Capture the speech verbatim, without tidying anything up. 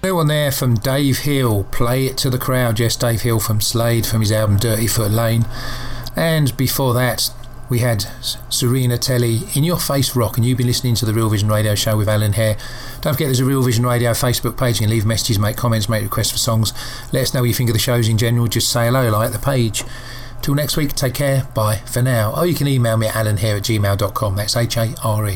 New one there from Dave Hill, Play It to the Crowd. Yes, Dave Hill from Slade, from his album Dirty Foot Lane. And before that, we had Serena Telly, In Your Face Rock, and you've been listening to the Real Vision Radio Show with Alan Hare. Don't forget there's a Real Vision Radio Facebook page. You can leave messages, make comments, make requests for songs. Let us know what you think of the shows in general. Just say hello, like the page. Till next week, take care, bye for now. Oh, you can email me at alan hare at gmail dot com. That's H A R E.